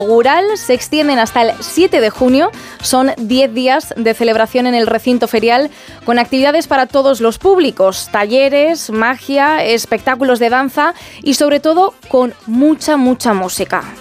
inaugural se extienden hasta el 7 de junio. Son 10 días de celebración en el recinto ferial con actividades para todos los públicos, talleres, magia, espectáculos de danza y sobre todo con mucha música.